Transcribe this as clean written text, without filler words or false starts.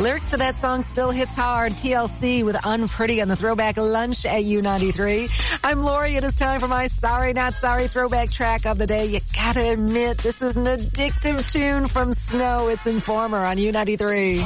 Lyrics to that song still hits hard. TLC with Unpretty on the Throwback Lunch at U93. I'm Lori. It is time for my Sorry Not Sorry throwback track of the day. You gotta admit, this is an addictive tune from Snow. It's Informer on U93.